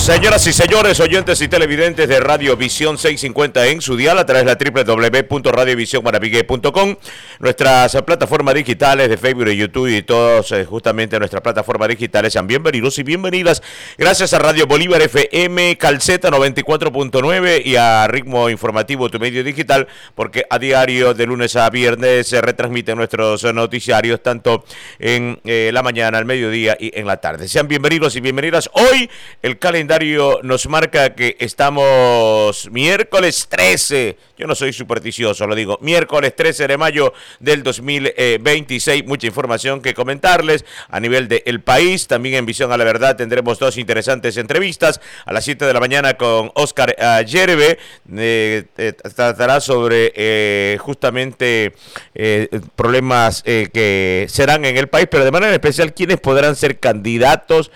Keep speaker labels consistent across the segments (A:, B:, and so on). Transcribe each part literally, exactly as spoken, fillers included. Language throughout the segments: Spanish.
A: Señoras y señores, oyentes y televidentes de Radio Visión seiscientos cincuenta en su dial a través de la doble u doble u doble u punto radio visión maravigue punto com, nuestras plataformas digitales de Facebook y YouTube y todos eh, justamente nuestras plataformas digitales. Sean bienvenidos y bienvenidas. Gracias a Radio Bolívar F M, Calceta noventa y cuatro punto nueve y a Ritmo Informativo, tu medio digital, porque a diario de lunes a viernes se retransmiten nuestros noticiarios tanto en eh, la mañana, al mediodía y en la tarde. Sean bienvenidos y bienvenidas. Hoy el calendario nos marca que estamos miércoles trece, yo no soy supersticioso, lo digo, miércoles trece de mayo del dos mil veintiséis, mucha información que comentarles a nivel del país. También en Visión a la Verdad tendremos dos interesantes entrevistas a las siete de la mañana con Oscar uh, Yerbe, eh, eh, tratará sobre eh, justamente eh, problemas eh, que serán en el país, pero de manera especial quienes podrán ser candidatos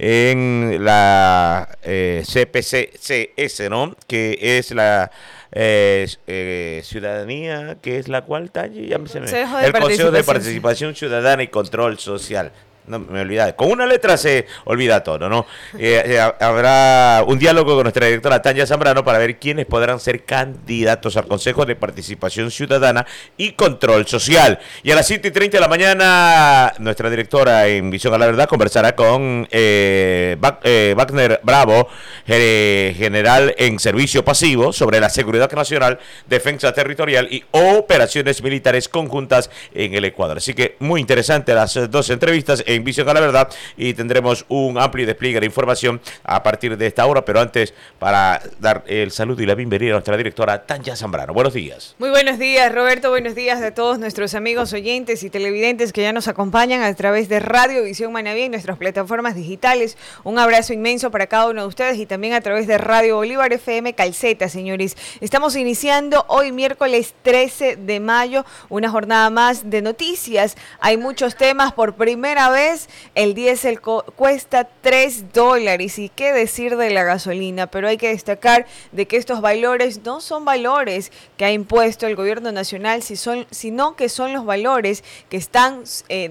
A: en la eh, C P C C S, ¿no? Que es la eh, eh, ciudadanía, que es la cual talle, ya me se me, el Consejo de Participación Ciudadana y Control Social. No me olvidé, con una letra se olvida todo, ¿no? Eh, eh, habrá un diálogo con nuestra directora Tanya Zambrano para ver quiénes podrán ser candidatos al Consejo de Participación Ciudadana y Control Social. Y a las siete y treinta de la mañana, nuestra directora en Visión a la Verdad conversará con eh, eh, Wagner Bravo, eh, general en servicio pasivo, sobre la seguridad nacional, defensa territorial y operaciones militares conjuntas en el Ecuador. Así que muy interesante las dos entrevistas en Visión a la Verdad, y tendremos un amplio despliegue de información a partir de esta hora, pero antes, para dar el saludo y la bienvenida a nuestra directora Tanya Zambrano. Buenos días.
B: Muy buenos días, Roberto, buenos días a todos nuestros amigos oyentes y televidentes que ya nos acompañan a través de Radio Visión Manaví en nuestras plataformas digitales. Un abrazo inmenso para cada uno de ustedes y también a través de Radio Bolívar F M Calceta, señores. Estamos iniciando hoy miércoles trece de mayo, una jornada más de noticias. Hay muchos temas. Por primera vez el diésel cuesta tres dólares, y qué decir de la gasolina, pero hay que destacar de que estos valores no son valores que ha impuesto el gobierno nacional, si son, sino que son los valores que están eh,